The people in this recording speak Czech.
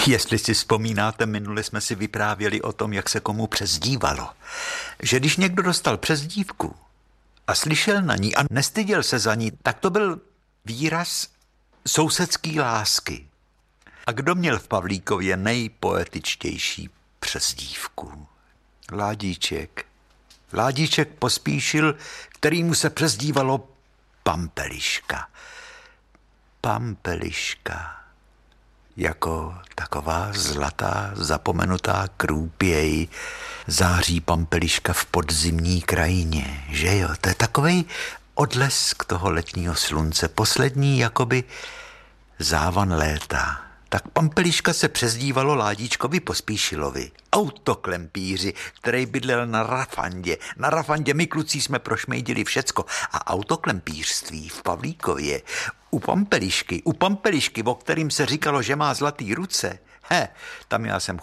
Jestli si vzpomínáte, minule jsme si vyprávěli o tom, jak se komu přezdívalo. Že když někdo dostal přezdívku a slyšel na ní a nestyděl se za ní, tak to byl výraz sousedský lásky. A kdo měl v Pavlíkově nejpoetičtější přezdívku? Ládíček. Ládíček Pospíšil, kterýmu se přezdívalo Pampeliška. Pampeliška. Jako taková zlatá, zapomenutá krůpěj září Pampeliška v podzimní krajině, že jo? To je takovej odlesk toho letního slunce, poslední jakoby závan léta. Tak Pampeliška se přezdívalo Ládíčkovi Pospíšilovi, autoklempíři, který bydlel na Rafandě. Na Rafandě my kluci jsme prošmejdili všecko a autoklempířství v Pavlíkově u Pampelišky, o kterým se říkalo, že má zlatý ruce, tam já jsem